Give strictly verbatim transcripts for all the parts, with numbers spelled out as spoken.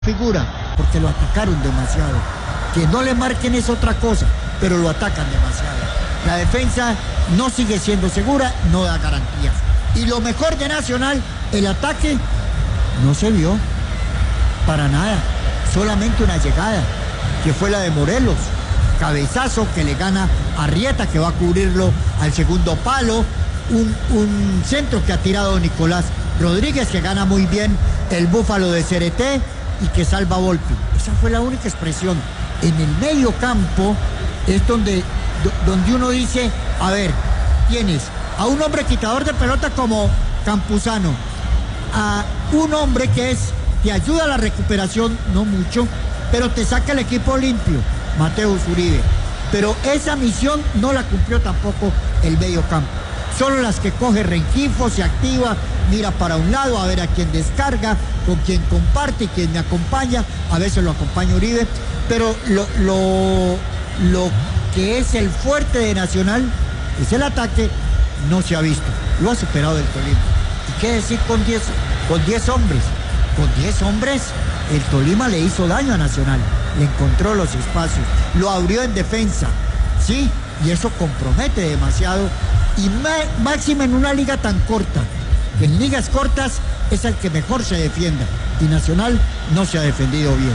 figura, porque lo atacaron demasiado. Que no le marquen es otra cosa, pero lo atacan demasiado. La defensa no sigue siendo segura, no da garantías. Y lo mejor de Nacional, el ataque no se vio para nada. Solamente una llegada, que fue la de Morelos. Cabezazo que le gana a Arrieta, que va a cubrirlo al segundo palo. Un, un centro que ha tirado Nicolás Rodríguez, que gana muy bien el Búfalo de Cereté y que salva a Volpi. Esa fue la única expresión. En el medio campo es donde, donde uno dice, a ver, tienes a un hombre quitador de pelota como Campuzano, a un hombre que es, te ayuda a la recuperación, no mucho, pero te saca el equipo limpio, Mateus Uribe. Pero esa misión no la cumplió tampoco el medio campo. Solo las que coge Rengifo, se activa, mira para un lado a ver a quién descarga, con quién comparte y quién me acompaña. A veces lo acompaña Uribe, pero lo, lo, lo que es el fuerte de Nacional, es el ataque, no se ha visto. Lo ha superado el Tolima. ¿Y qué decir con diez con diez hombres? Con diez hombres, el Tolima le hizo daño a Nacional, le encontró los espacios, lo abrió en defensa, ¿sí? Y eso compromete demasiado. Y máxima en una liga tan corta, que en ligas cortas es el que mejor se defienda, y Nacional no se ha defendido bien.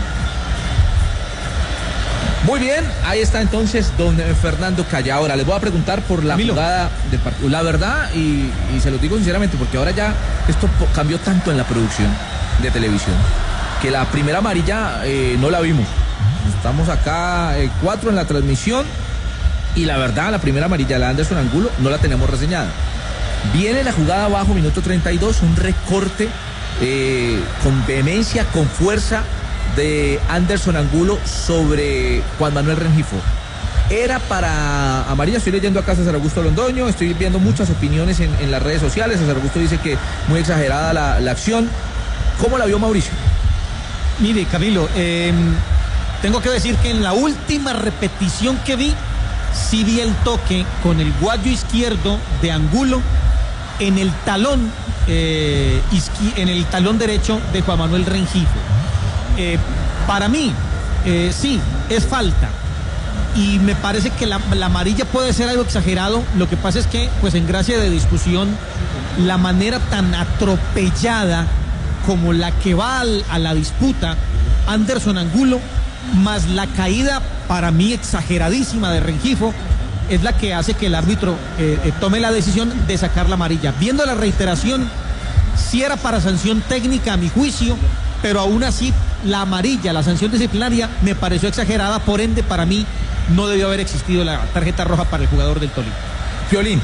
Muy bien, ahí está entonces don Fernando Calla. Ahora les voy a preguntar por la Camilo. jugada del partido. La verdad, y, y se lo digo sinceramente, porque ahora ya esto cambió tanto en la producción de televisión, que la primera amarilla eh, no la vimos. Estamos acá eh, cuatro en la transmisión. Y la verdad, la primera amarilla, la Anderson Angulo, no la tenemos reseñada. Viene la jugada abajo, minuto treinta y dos, un recorte eh, con vehemencia, con fuerza de Anderson Angulo sobre Juan Manuel Rengifo. Era para amarilla, estoy leyendo acá a César Augusto Londoño, estoy viendo muchas opiniones en, en las redes sociales. César Augusto dice que muy exagerada la, la acción. ¿Cómo la vio Mauricio? Mire, Camilo, eh, tengo que decir que en la última repetición que vi, sí vi el toque con el guayo izquierdo de Angulo en el talón eh, izqui, en el talón derecho de Juan Manuel Rengifo. Eh, para mí, eh, sí, es falta. Y me parece que la, la amarilla puede ser algo exagerado. Lo que pasa es que, pues en gracia de discusión, la manera tan atropellada como la que va al, a la disputa Anderson Angulo, más la caída para mí exageradísima de Rengifo, es la que hace que el árbitro eh, eh, tome la decisión de sacar la amarilla. Viendo la reiteración, sí era para sanción técnica a mi juicio, pero aún así la amarilla, la sanción disciplinaria, me pareció exagerada. Por ende, para mí no debió haber existido la tarjeta roja para el jugador del Tolima. Piolín.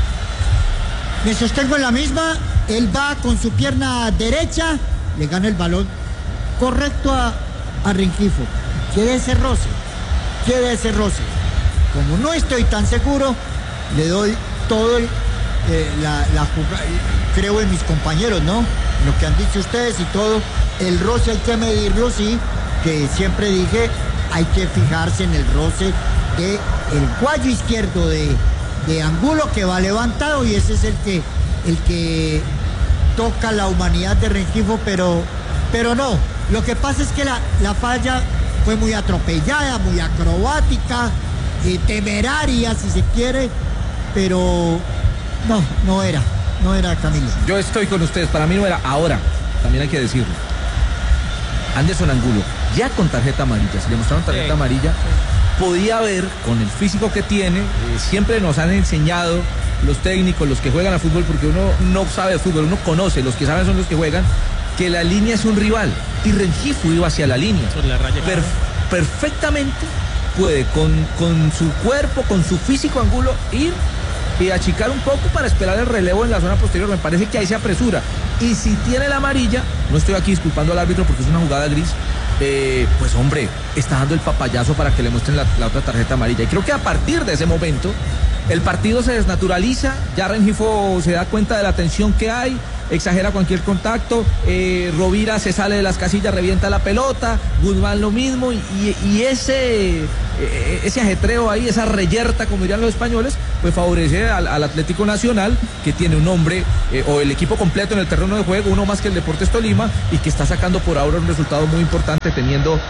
Me sostengo en la misma. Él va con su pierna derecha, le gana el balón correcto a, a Rengifo. Quiere ese roce, quiere ese roce. Como no estoy tan seguro, le doy todo el, eh, la, la jugada, creo en mis compañeros, ¿no? Lo que han dicho ustedes y todo. El roce hay que medirlo, sí, que siempre dije, hay que fijarse en el roce de el guayo izquierdo de, de Angulo, que va levantado, y ese es el que, el que toca la humanidad de Rengifo, pero, pero no. Lo que pasa es que la, la falla fue muy atropellada, muy acrobática, eh, temeraria si se quiere, pero no, no era, no era, Camilo. Yo estoy con ustedes, para mí no era. Ahora, también hay que decirlo, Anderson Angulo, ya con tarjeta amarilla, si le mostraron tarjeta sí. amarilla, podía haber, con el físico que tiene, eh, siempre nos han enseñado los técnicos, los que juegan a fútbol, porque uno no sabe de fútbol, uno conoce, los que saben son los que juegan, que la línea es un rival, y Rengifo iba hacia la línea. La raya per, perfectamente puede con, con su cuerpo, con su físico Angulo, ir y achicar un poco para esperar el relevo en la zona posterior. Me parece que ahí se apresura. Y si tiene la amarilla, no estoy aquí disculpando al árbitro porque es una jugada gris, eh, pues hombre, está dando el papayazo para que le muestren la, la otra tarjeta amarilla. Y creo que a partir de ese momento el partido se desnaturaliza, ya Rengifo se da cuenta de la tensión que hay, exagera cualquier contacto, eh, Rovira se sale de las casillas, revienta la pelota, Guzmán lo mismo, y, y ese, eh, ese ajetreo ahí, esa reyerta, como dirían los españoles, pues favorece al, al Atlético Nacional, que tiene un hombre, eh, o el equipo completo en el terreno terreno de juego, uno más que el Deportes Tolima, y que está sacando por ahora un resultado muy importante, teniendo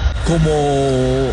como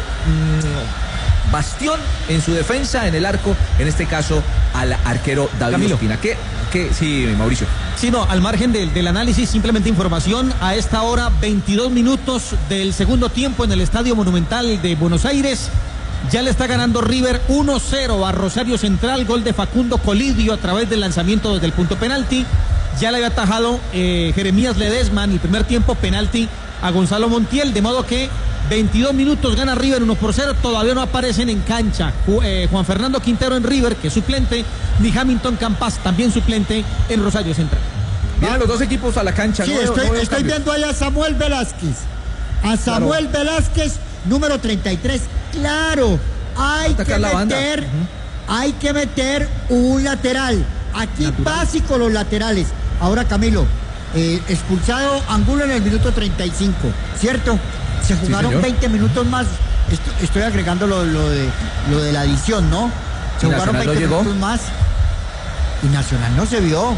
mmm, bastión en su defensa, en el arco, en este caso al arquero David Camilo. Ospina. ¿Qué, qué? Sí, Mauricio. Sí, no, al margen del, del análisis, simplemente información. A esta hora, veintidós minutos del segundo tiempo en el Estadio Monumental de Buenos Aires. Ya le está ganando River uno cero a Rosario Central, gol de Facundo Colidio a través del lanzamiento desde el punto penalti. Ya le había atajado eh, Jeremías Ledesma en el primer tiempo, penalti a Gonzalo Montiel, de modo que veintidós minutos gana River uno por cero, todavía no aparecen en cancha Ju eh, Juan Fernando Quintero en River, que es suplente, ni Hamilton Campas, también suplente en Rosario Central. Vienen los dos equipos a la cancha. Sí, no veo, estoy, no veo estoy cambios. viendo ahí a Samuel Velázquez. A Samuel claro. Velázquez, número treinta y tres. Claro, hay que meter, uh-huh. hay que meter un lateral. Aquí natural. Básico los laterales. Ahora, Camilo, eh, expulsado Angulo en el minuto treinta y cinco, ¿cierto? Se jugaron sí, veinte minutos más. Estoy, estoy agregando lo, lo, de, lo de la adición, ¿no? Se jugaron veinte no minutos más. Y Nacional no se vio.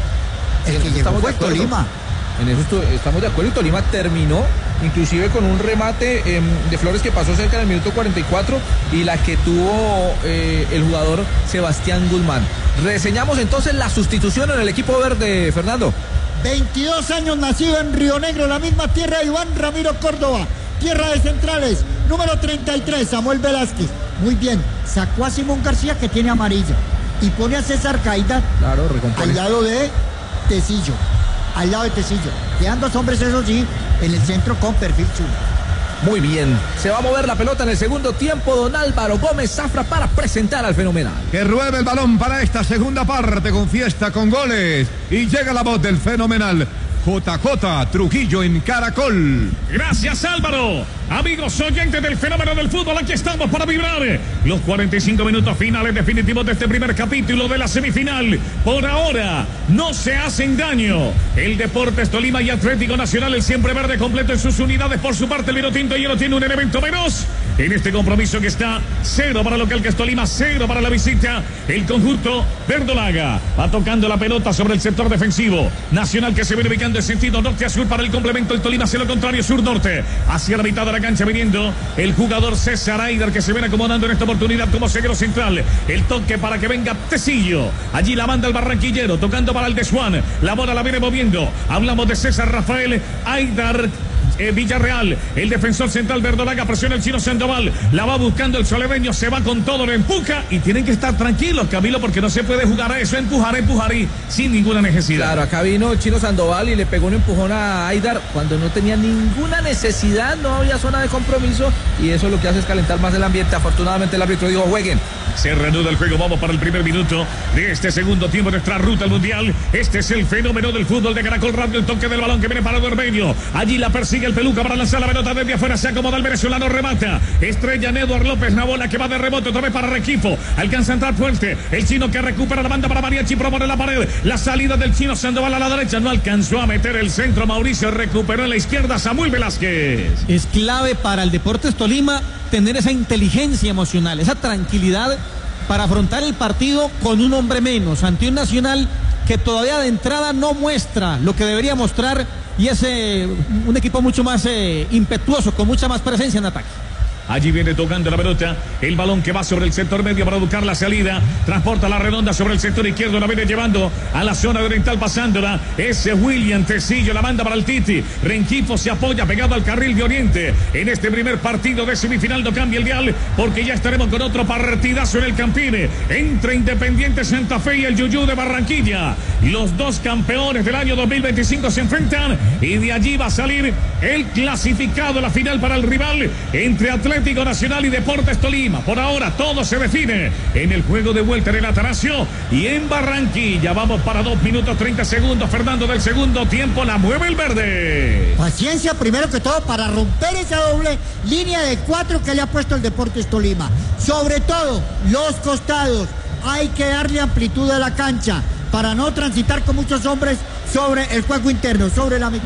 El que llegó fue Tolima. En eso estoy, estamos de acuerdo, y Tolima terminó inclusive con un remate eh, de Flores que pasó cerca del minuto cuarenta y cuatro, y la que tuvo eh, el jugador Sebastián Guzmán. Reseñamos entonces la sustitución en el equipo verde, Fernando. veintidós años, nacido en Río Negro, la misma tierra de Iván Ramiro Córdoba, tierra de Centrales, número treinta y tres, Samuel Velázquez. Muy bien, sacó a Simón García, que tiene amarilla, y pone a César Caída claro, al lado de Tecillo. Al lado de Tecillo. Quedan dos hombres, eso sí, en el centro con perfil chulo. Muy bien. Se va a mover la pelota en el segundo tiempo. Don Álvaro Gómez Zafra para presentar al Fenomenal. Que ruede el balón para esta segunda parte con fiesta, con goles. Y llega la voz del Fenomenal. J J Trujillo en Caracol. Gracias, Álvaro. Amigos oyentes del Fenómeno del Fútbol, aquí estamos para vibrar los cuarenta y cinco minutos finales definitivos de este primer capítulo de la semifinal. Por ahora no se hacen daño el Deportes Tolima y Atlético Nacional, el siempre verde completo en sus unidades. Por su parte, el Vinotinto Hielo tiene un elemento menos en este compromiso, que está cero para local, que es Tolima, cero para la visita. El conjunto verdolaga va tocando la pelota sobre el sector defensivo. Nacional, que se viene ubicando en sentido norte a sur para el complemento. El Tolima hacia lo contrario, sur-norte, hacia la mitad de la cancha viniendo el jugador César Aidar, que se viene acomodando en esta oportunidad como zaguero central. El toque para que venga Tecillo, allí la manda el barranquillero, tocando para el de Juan, la bola la viene moviendo. Hablamos de César Rafael Aidar. Eh, Villarreal, el defensor central verdolaga, presiona el chino Sandoval, la va buscando el solereño, se va con todo, lo empuja, y tienen que estar tranquilos, Camilo, porque no se puede jugar a eso, empujar, empujar y sin ninguna necesidad. Claro, acá vino el chino Sandoval y le pegó un empujón a Aidar cuando no tenía ninguna necesidad, no había zona de compromiso, y eso lo que hace es calentar más el ambiente. Afortunadamente el árbitro dijo: jueguen. Se reanuda el juego, vamos para el primer minuto de este segundo tiempo de nuestra ruta al Mundial. Este es el Fenómeno del Fútbol de Caracol Radio, el toque del balón que viene para Duermeño, allí la persigue el Peluca para lanzar la pelota desde afuera, se acomoda el venezolano, remata, estrella Eduardo López, la bola que va de rebote otra vez para Requifo, alcanza a entrar fuerte, el chino que recupera la banda para Mariachi, propone la pared, la salida del chino Sandoval a la derecha, no alcanzó a meter el centro, Mauricio recuperó en la izquierda, Samuel Velázquez. Es clave para el Deportes Tolima tener esa inteligencia emocional, esa tranquilidad para afrontar el partido con un hombre menos, ante un Nacional que todavía de entrada no muestra lo que debería mostrar, y es eh, un equipo mucho más eh, impetuoso, con mucha más presencia en ataque. Allí viene tocando la pelota, el balón que va sobre el sector medio para buscar la salida, transporta la redonda sobre el sector izquierdo, la viene llevando a la zona oriental, pasándola, ese William Tecillo, la manda para el Titi, Renquifo se apoya pegado al carril de Oriente, en este primer partido de semifinal. No cambia el dial, porque ya estaremos con otro partidazo en el Campine, entre Independiente Santa Fe y el Yuyú de Barranquilla, los dos campeones del año dos mil veinticinco se enfrentan, y de allí va a salir el clasificado a la final para el rival entre Atlético Nacional y Deportes Tolima. Por ahora todo se define en el juego de vuelta en el Atanasio y en Barranquilla. Vamos para dos minutos treinta segundos, Fernando, del segundo tiempo. La mueve el verde. Paciencia primero que todo para romper esa doble línea de cuatro que le ha puesto el Deportes Tolima. Sobre todo los costados, hay que darle amplitud a la cancha para no transitar con muchos hombres sobre el juego interno, sobre la mitad.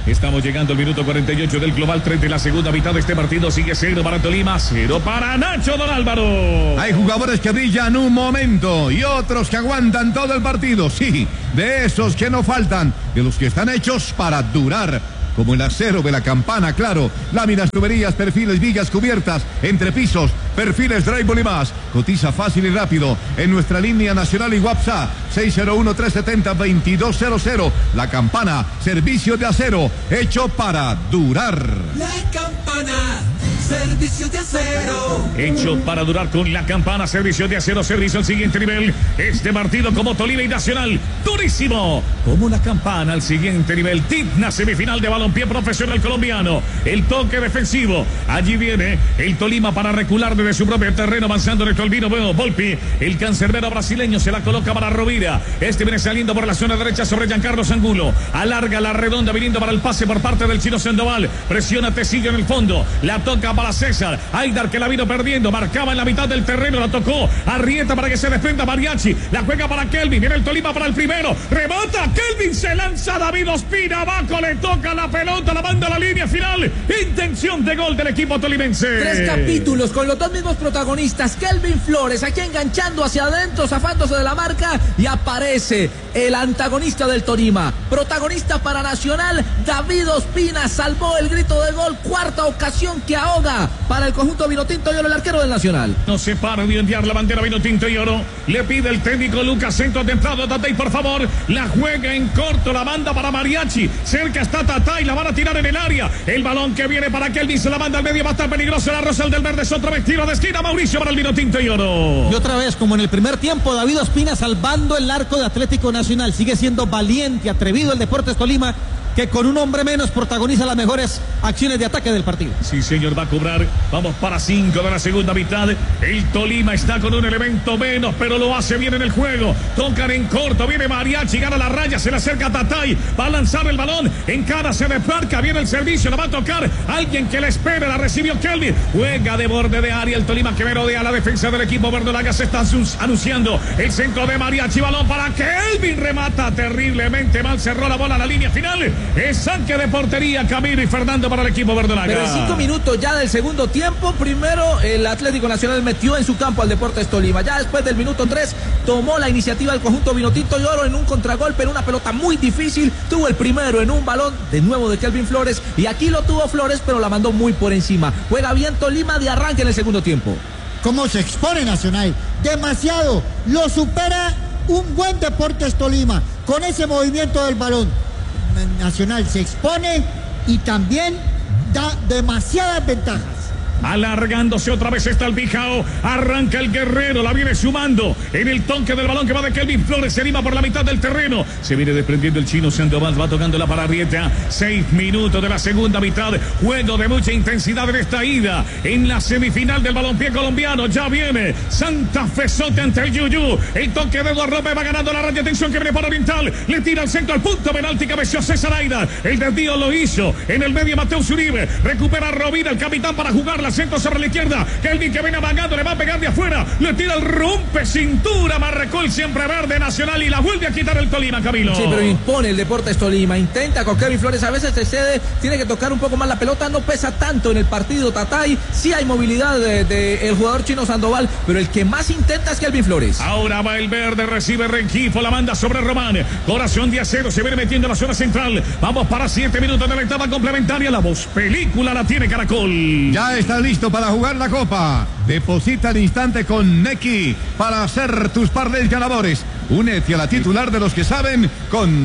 Estamos llegando al minuto cuarenta y ocho del global tres de la segunda mitad de este partido. Sigue cero para Tolima, cero para Nacho Don Álvaro. Hay jugadores que brillan un momento y otros que aguantan todo el partido. Sí, de esos que no faltan, de los que están hechos para durar. Como el acero de la Campana, claro. Láminas, tuberías, perfiles, vigas, cubiertas, entrepisos, perfiles, drywall y más. Cotiza fácil y rápido en nuestra línea nacional y WhatsApp seis cero uno, tres siete cero, dos dos cero cero. La Campana, servicio de acero, hecho para durar. La Campana, servicio de acero. Hecho para durar con La Campana, servicio de acero, servicio al siguiente nivel. Este partido como Tolima y Nacional, durísimo. Como La Campana al siguiente nivel. Digna semifinal de balompié profesional colombiano. El toque defensivo. Allí viene el Tolima para recular desde su propio terreno, avanzando en el Albino bueno, Volpi. El cancerbero brasileño se la coloca para Rovira. Este viene saliendo por la zona derecha sobre Giancarlo Angulo. Alarga la redonda viniendo para el pase por parte del chino Sandoval. Presiona Tecillo en el fondo. La toca para César. Aidar que la vino perdiendo. Marcaba en la mitad del terreno. La tocó. Arrieta para que se desprenda Mariachi. La juega para Kelvin. Viene el Tolima para el primero. Rebota. Kelvin se lanza. David Ospina. Abajo le toca la pelota. La manda a la línea final. Intención de gol del equipo tolimense. Tres capítulos con los dos mismos protagonistas. Kelvin Flores aquí enganchando hacia adentro, zafándose de la marca. Y aparece el antagonista del Tolima. Protagonista para Nacional. David Ospina salvó el grito de gol. Cuarta ocasión que ahoga para el conjunto Vinotinto y Oro, el arquero del Nacional. No se para de enviar la bandera Vinotinto y Oro. Le pide el técnico Lucas Centro temprano a Tatay, por favor. La juega en corto, la manda para Mariachi. Cerca está Tatay, la van a tirar en el área. El balón que viene para Kelvin se la manda al medio, va a estar peligroso. La Rosal del Verde es otra vez tiro de esquina. Mauricio para el Vinotinto y Oro. Y otra vez, como en el primer tiempo, David Ospina salvando el arco de Atlético Nacional. Sigue siendo valiente, atrevido el Deportes Tolima, que con un hombre menos protagoniza las mejores acciones de ataque del partido. Sí, señor, va a cobrar. Vamos para cinco de la segunda mitad. El Tolima está con un elemento menos, pero lo hace bien en el juego. Tocan en corto, viene Mariachi, gana la raya, se le acerca a Tatay, va a lanzar el balón, encara, se desmarca, viene el servicio, la va a tocar alguien que le espere, la recibió Kelvin, juega de borde de área el Tolima que merodea la defensa del equipo verdolaga, se está anunciando el centro de Mariachi, balón para Kelvin, remata terriblemente mal, cerró la bola a la línea final. Es saque de portería, Camilo y Fernando para el equipo verdolaga. Pero en cinco minutos ya del segundo tiempo, primero el Atlético Nacional metió en su campo al Deportes Tolima. Ya después del minuto tres tomó la iniciativa el conjunto Vinotinto y Oro en un contragolpe, en una pelota muy difícil. Tuvo el primero en un balón de nuevo de Kelvin Flores y aquí lo tuvo Flores, pero la mandó muy por encima. Juega bien Tolima de arranque en el segundo tiempo. ¿Cómo se expone Nacional? Demasiado. Lo supera un buen Deportes Tolima con ese movimiento del balón. Nacional se expone y también da demasiadas ventajas. Alargándose otra vez está el Bijao. Arranca el Guerrero, la viene sumando en el toque del balón que va de Kelvin Flores. Se anima por la mitad del terreno. Se viene desprendiendo el chino Sandoval, va tocando la pararieta. Seis minutos de la segunda mitad. Juego de mucha intensidad en esta ida. En la semifinal del balompié colombiano. Ya viene Santa Fezote ante el Yuyu. El toque de Eduardo López va ganando la raya. Atención que viene por Oriental. Le tira al centro al punto penalti. Cabeció César Aida. El desvío lo hizo en el medio Mateo Uribe. Recupera a Rovira, el capitán, para jugarla. Centro sobre la izquierda. Kelvin que viene amagando, le va a pegar de afuera. Le tira el rompe cintura. Marcó el siempre verde Nacional y la vuelve a quitar el Tolima, Camilo. Sí, pero impone el Deportes Tolima. Intenta con Kelvin Flores. A veces se cede. Tiene que tocar un poco más la pelota. No pesa tanto en el partido Tatay. Sí hay movilidad del de, de jugador chino Sandoval, pero el que más intenta es Kelvin Flores. Ahora va el verde. Recibe Rengifo. La manda sobre Román. Corazón de acero. Se viene metiendo en la zona central. Vamos para siete minutos de la etapa complementaria. La voz película la tiene Caracol. Ya está listo para jugar la Copa. Deposita al instante con Nequi para hacer tus parlays ganadores. Únete a la titular de los que saben con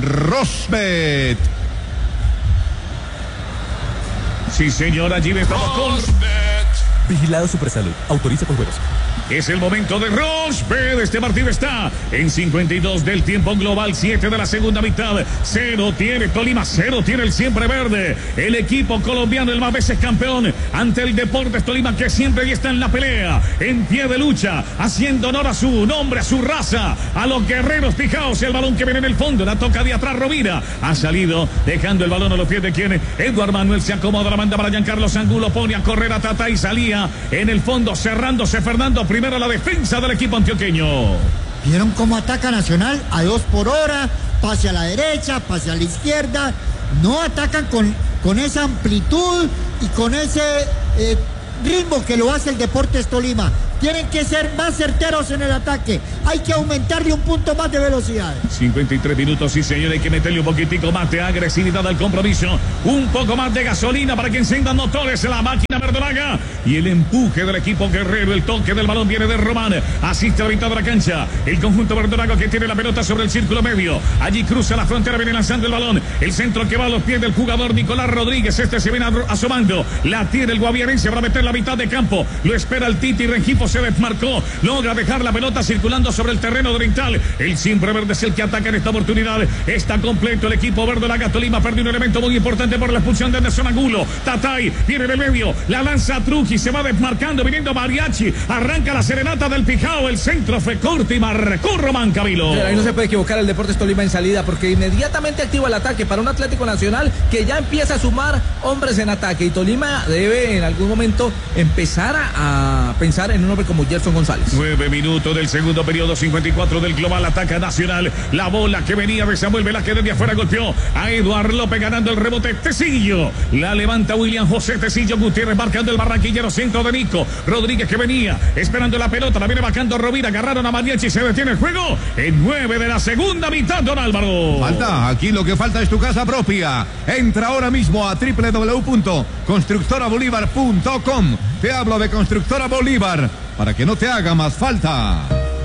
Rosbet. Sí, señor, allí estamos con Vigilado Supersalud. Autoriza con juegos. Es el momento de Rosbet. Este partido está en cincuenta y dos del tiempo global, siete de la segunda mitad. Cero tiene Tolima, cero tiene el siempre verde. El equipo colombiano, el más veces campeón, ante el Deportes Tolima, que siempre está en la pelea, en pie de lucha, haciendo honor a su nombre, a su raza, a los guerreros pijaos. El balón que viene en el fondo, la toca de atrás Rovira. Ha salido, dejando el balón a los pies de quien Eduardo Manuel se acomoda, la manda para Giancarlo Angulo, pone a correr a Tata y salía en el fondo, cerrándose Fernando. Primero la defensa del equipo antioqueño. ¿Vieron cómo ataca Nacional? A dos por hora, pase a la derecha, pase a la izquierda. no atacan con, con esa amplitud y con ese eh, ritmo que lo hace el Deportes Tolima. Tienen que ser más certeros en el ataque. Hay que aumentarle un punto más de velocidad. cincuenta y tres minutos, sí señor, hay que meterle un poquitico más de agresividad al compromiso. Un poco más de gasolina para que enciendan motores en la máquina verdolaga. Y el empuje del equipo guerrero, el toque del balón viene de Román. Asiste a la mitad de la cancha. El conjunto verdolaga que tiene la pelota sobre el círculo medio. Allí cruza la frontera, viene lanzando el balón. El centro que va a los pies del jugador Nicolás Rodríguez. Este se viene asomando. La tiene el guaviarense para meter la mitad de campo. Lo espera el Titi. Rengifo se desmarcó, logra dejar la pelota circulando sobre el terreno oriental. El siempre verde es el que ataca en esta oportunidad. Está completo el equipo verdolaga. Tolima perdió un elemento muy importante por la expulsión de Anderson Angulo. Tatay viene del medio, la lanza Trujillo, se va desmarcando, viniendo Mariachi, arranca la serenata del Pijao. El centro fue corto y marcó Román Camilo. Pero ahí no se puede equivocar el Deportes Tolima en salida, porque inmediatamente activa el ataque para un Atlético Nacional que ya empieza a sumar hombres en ataque, y Tolima debe en algún momento empezar a, a pensar en un hombre como Gerson González. Nueve minutos del segundo periodo, cincuenta y cuatro del global, ataca Nacional. La bola que venía de Samuel Velázquez desde afuera golpeó a Eduardo López, ganando el rebote. Tecillo la levanta William José Tecillo Gutiérrez, marcando el barranquillero, centro de Nico Rodríguez que venía esperando la pelota, la viene bajando Rovira, agarraron a Mariachi, se detiene el juego en nueve de la segunda mitad, don Álvaro. Falta, aquí lo que falta es tu casa propia. Entra ahora mismo a doble u doble u doble u punto constructora bolívar punto com. Te hablo de Constructora Bolívar, para que no te haga más falta.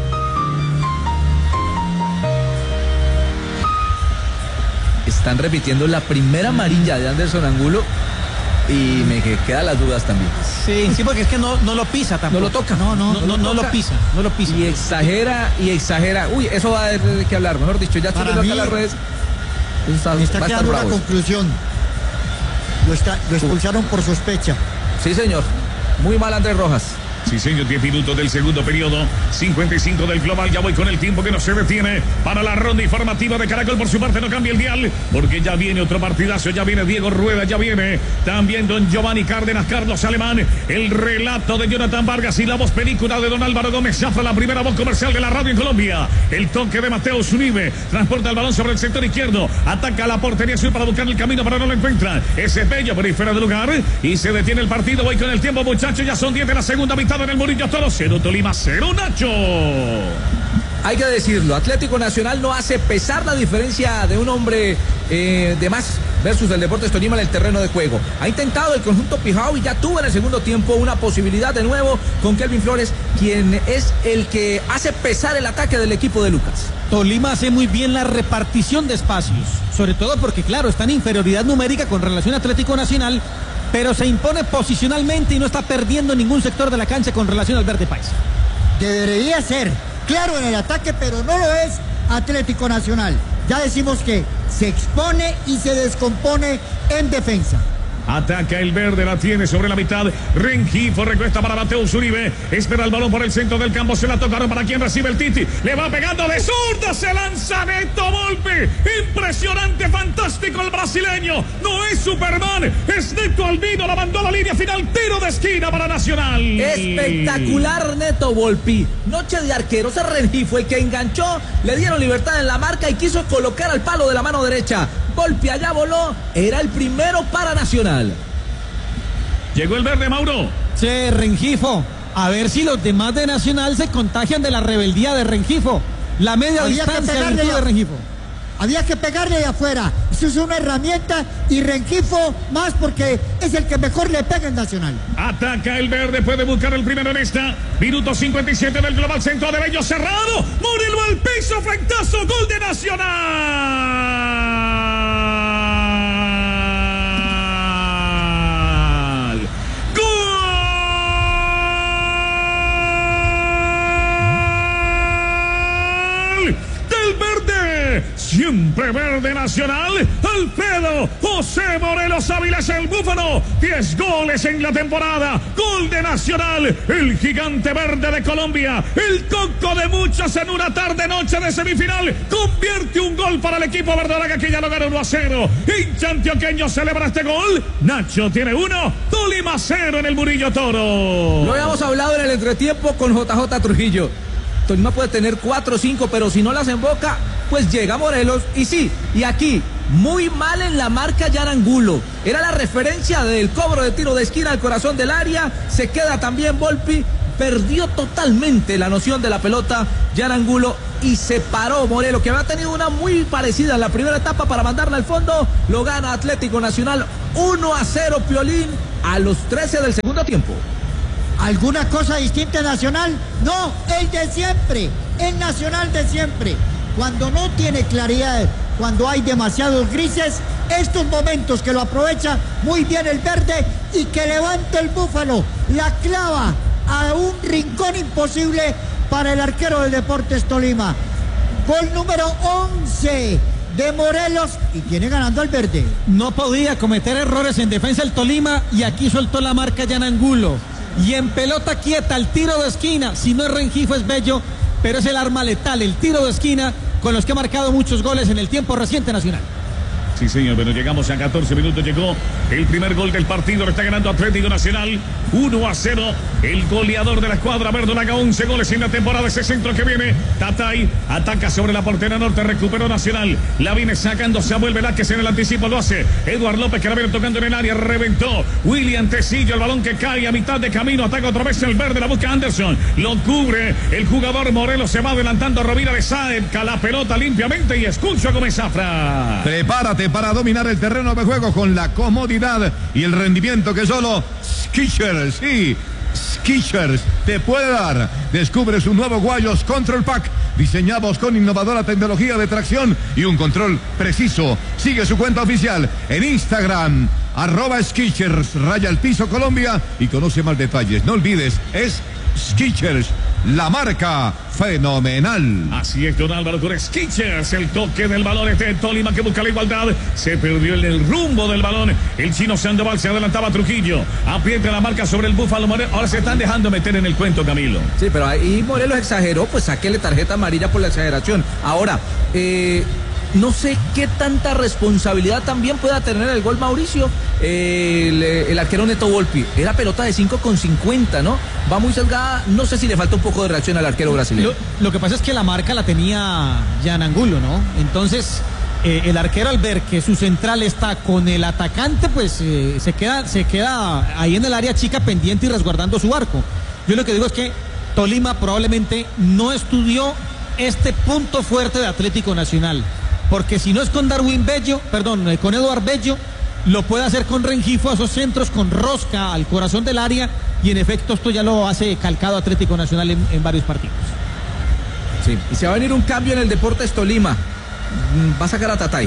Están repitiendo la primera amarilla de Anderson Angulo y me quedan las dudas también. Sí, sí, porque es que no, no lo pisa tampoco. No lo toca. No, no, no, no, no toca. lo pisa, no lo pisa. Y exagera, y exagera. Uy, eso va a haber de qué hablar. Mejor dicho, ya estoy viendo acá las redes. Eso está, Me está va a estar quedando una bravo. conclusión. Lo, está, lo expulsaron por sospecha. Sí, señor. Muy mal Andrés Rojas. Sí, señor, diez minutos del segundo periodo, cincuenta y cinco del global. Ya voy con el tiempo que no se detiene para la ronda informativa de Caracol. Por su parte no cambia el dial, porque ya viene otro partidazo. Ya viene Diego Rueda, ya viene también don Giovanni Cárdenas, Carlos Alemán, el relato de Jonathan Vargas y la voz película de don Álvaro Gómez Zafra, la primera voz comercial de la radio en Colombia. El toque de Mateo Zunibe, transporta el balón sobre el sector izquierdo, ataca la portería sur para buscar el camino, pero no lo encuentra. Ese bello por ahí fuera de lugar y se detiene el partido. Voy con el tiempo, muchachos, ya son diez de la segunda mitad en el Murillo Toro. Cero Tolima, cero Nacho. Hay que decirlo, Atlético Nacional no hace pesar la diferencia de un hombre eh, de más versus el Deportes Tolima en el terreno de juego. Ha intentado el conjunto Pijao y ya tuvo en el segundo tiempo una posibilidad de nuevo con Kelvin Flores, quien es el que hace pesar el ataque del equipo de Lucas. Tolima hace muy bien la repartición de espacios, sobre todo porque, claro, está en inferioridad numérica con relación a Atlético Nacional, pero se impone posicionalmente y no está perdiendo ningún sector de la cancha con relación al verde paisa. Debería ser claro en el ataque, pero no lo es Atlético Nacional. Ya decimos que se expone y se descompone en defensa. Ataca el verde, la tiene sobre la mitad. Rengifo recuesta para Mateo Zuribe. Espera el balón por el centro del campo. Se la tocaron para quien recibe el Titi. Le va pegando de zurda. Se lanza Neto Volpi. Impresionante, fantástico el brasileño. No es Superman, es Neto Albino. La mandó a la línea final. Tiro de esquina para Nacional. Espectacular Neto Volpi. Noche de arqueros. El Rengifo el que enganchó. Le dieron libertad en la marca y quiso colocar al palo de la mano derecha. Volpi allá voló. Era el primero para Nacional. Llegó el verde, Mauro. Sí, Rengifo. A ver si los demás de Nacional se contagian de la rebeldía de Rengifo. La media Había que distancia pegarle del ya. de Rengifo. Había que pegarle de afuera. Eso es una herramienta y Rengifo más porque es el que mejor le pega en Nacional. Ataca el verde, puede buscar el primero en esta. Minuto cincuenta y siete del global, centro de Bello cerrado. Murilo al piso, frentazo, gol de Nacional. Gol del verde. Siempre verde Nacional. Alfredo José Morelos Ávila es el búfalo. diez goles en la temporada. Gol de Nacional. El gigante verde de Colombia. El coco de muchos en una tarde noche de semifinal. Convierte un gol para el equipo verdolaga que ya lo gana uno a cero. Hincha antioqueño celebra este gol. Nacho tiene uno. Tolima cero en el Murillo Toro. Lo habíamos hablado en el entretiempo con J J Trujillo. Tolima puede tener cuatro o cinco, pero si no las emboca, pues llega Morelos. Y sí, y aquí muy mal en la marca Jan Angulo. Era la referencia del cobro de tiro de esquina al corazón del área. Se queda también Volpi. Perdió totalmente la noción de la pelota Jan Angulo y se paró Morelos, que había tenido una muy parecida en la primera etapa para mandarla al fondo. Lo gana Atlético Nacional uno a cero, Piolín, a los trece del segundo tiempo. ¿Alguna cosa distinta en Nacional? No, el de siempre, el Nacional de siempre. Cuando no tiene claridad, cuando hay demasiados grises, estos momentos que lo aprovecha muy bien el verde y que levanta el Búfalo, la clava a un rincón imposible para el arquero del Deportes Tolima. Gol número once de Morelos y tiene ganando al verde. No podía cometer errores en defensa el Tolima y aquí soltó la marca Jan Angulo. Y en pelota quieta, el tiro de esquina, si no es Rengifo es Bello, pero es el arma letal, el tiro de esquina con los que ha marcado muchos goles en el tiempo reciente Nacional. Sí, señor, pero llegamos a catorce minutos, llegó el primer gol del partido, lo está ganando Atlético Nacional, uno a cero, el goleador de la escuadra verdolaga, once goles en la temporada, ese centro que viene, Tatay, ataca sobre la portería norte, recuperó Nacional, la viene sacando, Samuel Velázquez en el anticipo, lo hace, Eduard López que la viene tocando en el área, reventó, William Tecillo, el balón que cae a mitad de camino, ataca otra vez el verde, la busca Anderson, lo cubre, el jugador Morelos se va adelantando, Rovira de Saed, la pelota limpiamente y escucho a Gómez Zafra. Prepárate para dominar el terreno de juego con la comodidad y el rendimiento que solo Skechers, sí, Skechers te puede dar. Descubre sus nuevos guayos Control Pack, diseñados con innovadora tecnología de tracción y un control preciso. Sigue su cuenta oficial en Instagram, arroba Skechers, raya al piso Colombia, y conoce más detalles. No olvides, es Skechers, la marca fenomenal. Así es, don Álvaro, con Skechers, el toque del balón este Tolima que busca la igualdad, se perdió en el rumbo del balón, el chino Sandoval se adelantaba a Trujillo, aprieta la marca sobre el Búfalo Morelos, ahora se están dejando meter en el cuento, Camilo. Sí, pero ahí Morelos exageró, pues sáquele tarjeta amarilla por la exageración. Ahora, eh... no sé qué tanta responsabilidad también pueda tener el gol Mauricio, eh, el, el arquero Neto Volpi. Era pelota de cinco con cincuenta, ¿no? Va muy sesgada, no sé si le falta un poco de reacción al arquero brasileño. Lo, lo que pasa es que la marca la tenía Jan Angulo, ¿no? Entonces, eh, el arquero al ver que su central está con el atacante, pues eh, se queda, se queda ahí en el área chica pendiente y resguardando su arco. Yo lo que digo es que Tolima probablemente no estudió este punto fuerte de Atlético Nacional. Porque si no es con Darwin Bello, perdón, con Eduard Bello, lo puede hacer con Rengifo a esos centros, con rosca al corazón del área, y en efecto esto ya lo hace calcado Atlético Nacional en, en varios partidos. Sí, y se va a venir un cambio en el Deportes Tolima. Va a sacar a Tatay.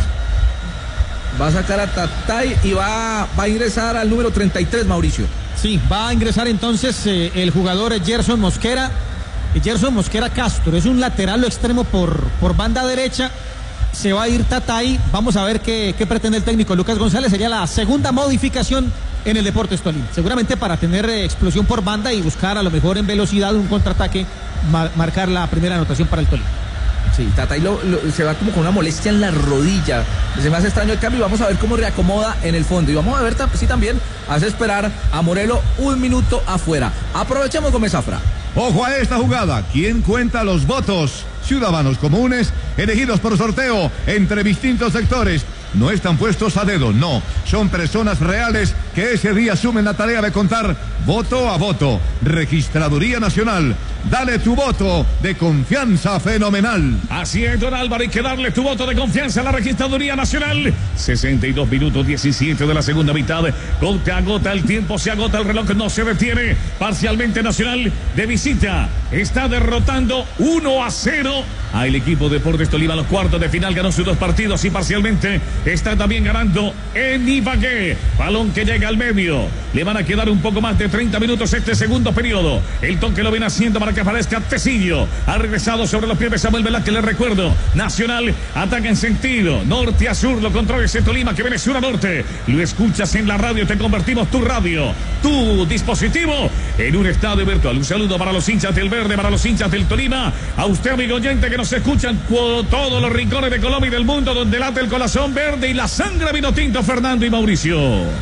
Va a sacar a Tatay y va, va a ingresar al número treinta y tres, Mauricio. Sí, va a ingresar entonces eh, el jugador Gerson Mosquera. Gerson Mosquera Castro, es un lateral o extremo por, por banda derecha. Se va a ir Tatay, vamos a ver qué, qué pretende el técnico Lucas González. Sería la segunda modificación en el Deportes Tolima, seguramente para tener eh, explosión por banda y buscar a lo mejor en velocidad un contraataque, ma marcar la primera anotación para el Tolima. Sí, Tatay lo, lo, se va como con una molestia en la rodilla, se me hace extraño el cambio y vamos a ver cómo reacomoda en el fondo, y vamos a ver si sí, también hace esperar a Morelos un minuto afuera. Aprovechemos, Gómez Zafra. Ojo a esta jugada. ¿Quién cuenta los votos? Ciudadanos comunes elegidos por sorteo entre distintos sectores. No están puestos a dedo, no. Son personas reales que ese día asumen la tarea de contar voto a voto. Registraduría Nacional. Dale tu voto de confianza fenomenal. Así es, don Álvaro, hay que darle tu voto de confianza a la Registraduría Nacional. sesenta y dos minutos diecisiete de la segunda mitad. Gota a gota el tiempo, se agota el reloj, no se detiene. Parcialmente Nacional de visita está derrotando uno a cero al equipo Deportes Tolima. Los cuartos de final ganó sus dos partidos y parcialmente está también ganando en Ibagué. Balón que llega al medio. Le van a quedar un poco más de treinta minutos este segundo periodo. El toque lo viene haciendo para que aparezca Tecillo. Ha regresado sobre los pies de Samuel Velázquez, le recuerdo. Nacional ataca en sentido norte a sur. Lo controla ese Tolima que viene sur a norte. Lo escuchas en la radio. Te convertimos tu radio, tu dispositivo, en un estadio virtual. Un saludo para los hinchas del verde, para los hinchas del Tolima. A usted, amigo oyente, que nos escuchan por todos los rincones de Colombia y del mundo, donde late el corazón verde y la sangre vino tinto. Fernando y Mauricio.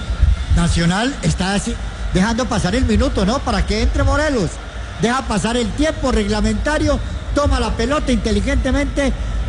Nacional está así, dejando pasar el minuto, ¿no? Para que entre Morelos. Deja pasar el tiempo reglamentario, toma la pelota inteligentemente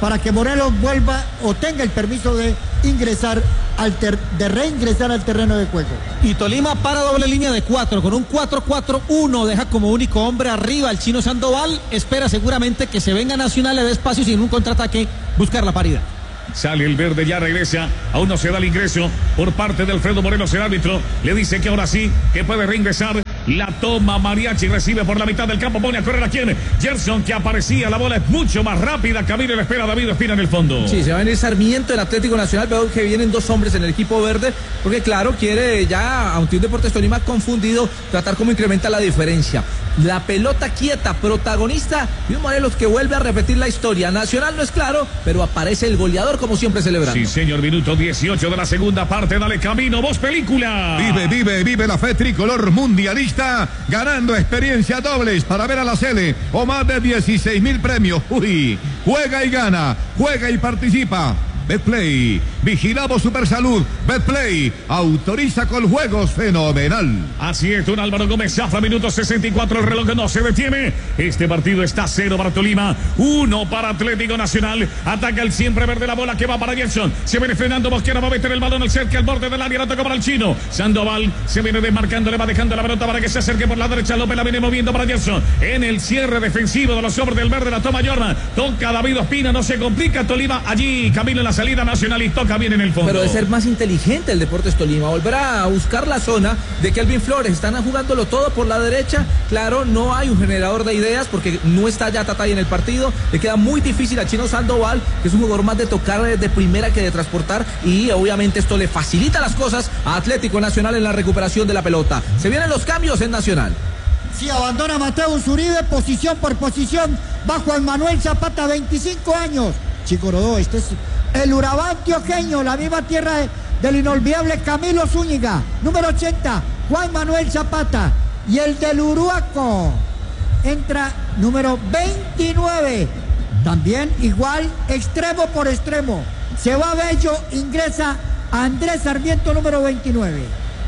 para que Morelos vuelva o tenga el permiso de ingresar al ter de reingresar al terreno de juego. Y Tolima para doble línea de cuatro, con un cuatro cuatro uno, deja como único hombre arriba al Chino Sandoval, espera seguramente que se venga Nacional, le dé espacio sin un contraataque, buscar la paridad. Sale el verde, ya regresa. Aún no se da el ingreso por parte de Alfredo Morelos, el árbitro. Le dice que ahora sí, que puede reingresar. La toma Mariachi, recibe por la mitad del campo, pone a correr a quien. Gerson, que aparecía, la bola es mucho más rápida. Camilo le espera a David Espina en el fondo. Sí, se va a venir Sarmiento, el Atlético Nacional. Veo que vienen dos hombres en el equipo verde, porque claro, quiere ya, aunque un Deportes Tolima confundido, tratar cómo incrementa la diferencia. La pelota quieta, protagonista y un Morelos que vuelve a repetir la historia. Nacional no es claro, pero aparece el goleador como siempre celebrando. Sí, señor, minuto dieciocho de la segunda parte. Dale Camino, Voz Película. Vive, vive, vive la fe tricolor mundialista, ganando experiencia dobles para ver a la Sele o más de dieciséis mil premios. Uy, juega y gana, juega y participa. Betplay, vigilamos Supersalud. Betplay, autoriza con juegos fenomenal. Así es, don Álvaro Gómez Zafra, minuto sesenta y cuatro, el reloj no se detiene. Este partido está cero para Tolima, uno para Atlético Nacional. Ataca el siempre verde, la bola que va para Gerson. Se viene frenando Mosquera, va a meter el balón al cerca, al borde del área, la toca para el Chino. Sandoval se viene desmarcando, le va dejando la pelota para que se acerque por la derecha. López la viene moviendo para Gerson. En el cierre defensivo de los hombres del verde, la toma Jordan. Toca David Ospina, no se complica Tolima. Allí Camilo en la salida Nacional y toca bien en el fondo. Pero de ser más inteligente el Deportes Tolima, volverá a buscar la zona de Kelvin Flores. Están jugándolo todo por la derecha. Claro, no hay un generador de ideas porque no está ya Tatay en el partido. Le queda muy difícil a Chino Sandoval, que es un jugador más de tocar de primera que de transportar, y obviamente esto le facilita las cosas a Atlético Nacional en la recuperación de la pelota. Se vienen los cambios en Nacional. Si abandona Mateus Uribe, posición por posición, bajo a Manuel Zapata, veinticinco años. Chico Rodó, este es el Urabá antioqueño, la misma tierra de, del inolvidable Camilo Zúñiga. Número ochenta, Juan Manuel Zapata. Y el del Uruaco entra número veintinueve. También igual, extremo por extremo. Se va Bello, ingresa Andrés Sarmiento, número veintinueve.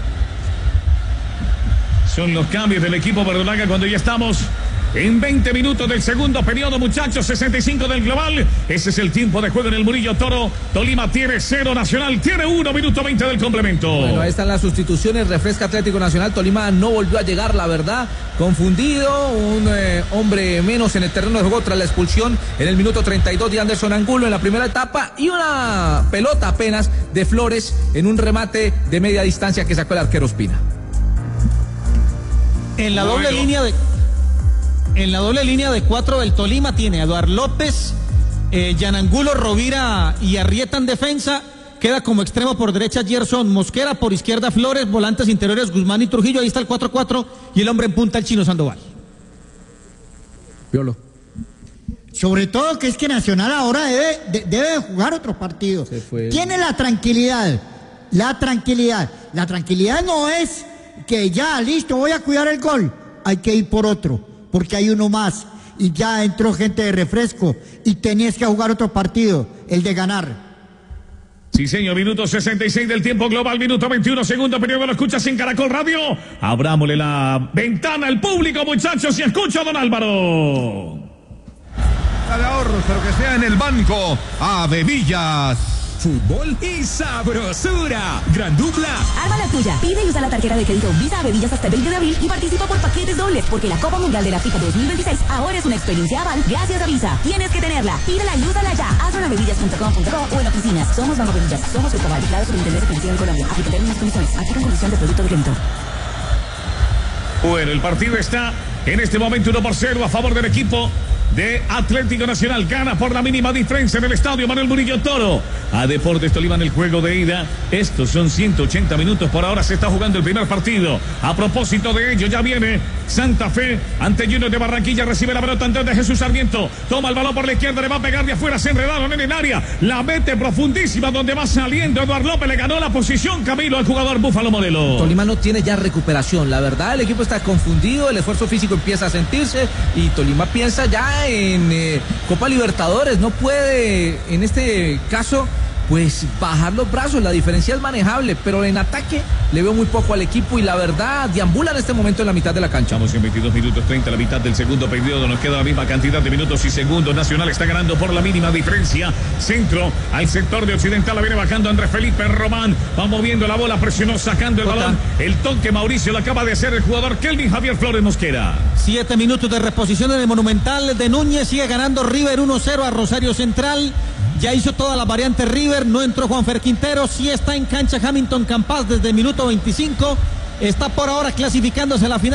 Son los cambios del equipo verdolaga cuando ya estamos en veinte minutos del segundo periodo, muchachos. Sesenta y cinco del global. Ese es el tiempo de juego en el Murillo Toro. Tolima tiene cero, Nacional tiene uno, minuto veinte del complemento. Bueno, ahí están las sustituciones. Refresca Atlético Nacional. Tolima no volvió a llegar, la verdad. Confundido. Un eh, hombre menos en el terreno de juego tras la expulsión en el minuto treinta y dos de Anderson Angulo en la primera etapa. Y una pelota apenas de Flores en un remate de media distancia que sacó el arquero Ospina. En la Bueno. doble línea de en la doble línea de cuatro del Tolima tiene a Eduard López, eh, Yanangulo, Rovira y Arrieta en defensa. Queda como extremo por derecha Gerson Mosquera, por izquierda Flores, volantes interiores Guzmán y Trujillo. Ahí está el cuatro cuatro y el hombre en punta, el Chino Sandoval. Piolo. Sobre todo que es que Nacional ahora debe, de, debe jugar otros partidos. Tiene la tranquilidad, la tranquilidad. La tranquilidad no es que ya, listo, voy a cuidar el gol. Hay que ir por otro, porque hay uno más. Y ya entró gente de refresco y tenías que jugar otro partido, el de ganar. Sí, señor, minuto sesenta y seis del tiempo global, minuto veintiuno, segundo periodo, lo escuchas en Caracol Radio. Abrámosle la ventana al público, muchachos, y escucha a don Álvaro. De ahorros, pero que sea en el banco. Avevillas. Fútbol y sabrosura. Gran dupla. Arma la tuya. Pide y usa la tarjeta de crédito Visa Bebillas hasta el veinte de abril y participa por paquetes dobles, porque la Copa Mundial de la FIFA dos mil veintiséis ahora es una experiencia aval gracias a Visa. Tienes que tenerla. Pídela y úsala ya. Hazlo en avevillas punto com punto co o en oficinas. Somos Banco Bebillas. Somos el cabal declarado por Intendencia Financiera en Colombia. Aplica términos y condiciones. Aplica condición de producto de crédito. Bueno, el partido está en este momento uno por cero a favor del equipo de Atlético Nacional. Gana por la mínima diferencia en el estadio Manuel Murillo Toro a Deportes Tolima en el juego de ida. Estos son ciento ochenta minutos. Por ahora se está jugando el primer partido. A propósito de ello, ya viene Santa Fe ante Junior de Barranquilla. Recibe la pelota Andrés de Jesús Sarmiento. Toma el balón por la izquierda, le va a pegar de afuera. Se enredaron en el área. La mete profundísima donde va saliendo Eduardo López. Le ganó la posición Camilo al jugador Búfalo Modelo. Tolima no tiene ya recuperación. La verdad, el equipo está confundido. El esfuerzo físico empieza a sentirse y Tolima piensa ya en eh, Copa Libertadores. No puede, en este caso, pues bajar los brazos, la diferencia es manejable, pero en ataque le veo muy poco al equipo y la verdad deambula en este momento en la mitad de la cancha. Estamos en veintidós minutos treinta, la mitad del segundo periodo, nos queda la misma cantidad de minutos y segundos. Nacional está ganando por la mínima diferencia. Centro al sector de Occidental, la viene bajando Andrés Felipe Román, va moviendo la bola, presionó, sacando el balón, el toque Mauricio lo acaba de hacer el jugador Kelvin Javier Flores Mosquera. Siete minutos de reposición en el Monumental de Núñez, sigue ganando River uno cero a Rosario Central. Ya hizo todas las variantes River, no entró Juanfer Quintero, sí está en cancha Hamilton Campas desde el minuto veinticinco, está por ahora clasificándose a la final.